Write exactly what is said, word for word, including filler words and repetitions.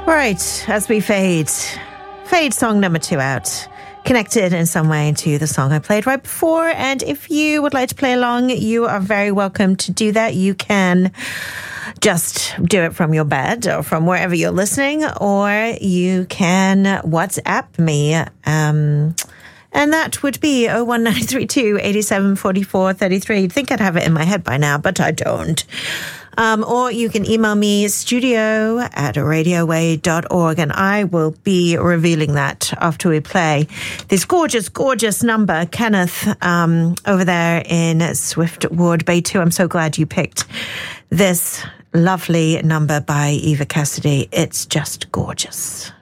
Right, as we fade, fade song number two out, connected in some way to the song I played right before. And if you would like to play along, you are very welcome to do that. You can just do it from your bed or from wherever you're listening, or you can WhatsApp me. Um, and that would be oh one nine three two, eight seven four four three three. You'd think I'd have it in my head by now, but I don't. Um, or you can email me studio at radioway dot org, and I will be revealing that after we play this gorgeous, gorgeous number. Kenneth, um, over there in Swiftwood Bay two, I'm so glad you picked this lovely number by Eva Cassidy. It's just gorgeous.